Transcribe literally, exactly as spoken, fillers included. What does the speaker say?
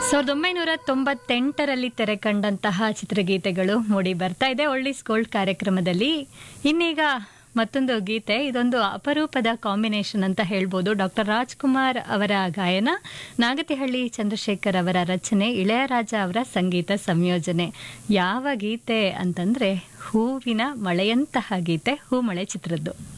ಸಾವಿರದ ಒಂಬೈನೂರ ತೊಂಬತ್ತೆಂಟರಲ್ಲಿ ತೆರೆ ಕಂಡಂತಹ ಚಿತ್ರಗೀತೆಗಳು ಮೂಡಿ ಬರ್ತಾ ಇದೆ ಒಳ್ಳಿಸ್ ಗೋಲ್ಡ್ ಕಾರ್ಯಕ್ರಮದಲ್ಲಿ. ಇನ್ನೀಗ ಮತ್ತೊಂದು ಗೀತೆ, ಇದೊಂದು ಅಪರೂಪದ ಕಾಂಬಿನೇಷನ್ ಅಂತ ಹೇಳ್ಬೋದು. ಡಾಕ್ಟರ್ ರಾಜ್ಕುಮಾರ್ ಅವರ ಗಾಯನ, ನಾಗತಿಹಳ್ಳಿ ಚಂದ್ರಶೇಖರ್ ಅವರ ರಚನೆ, ಇಳೆಯರಾಜ ಅವರ ಸಂಗೀತ ಸಂಯೋಜನೆ. ಯಾವ ಗೀತೆ ಅಂತಂದ್ರೆ ಹೂವಿನ ಮಳೆಯಂತಹ ಗೀತೆ, ಹೂಮಳೆ ಚಿತ್ರದ್ದು.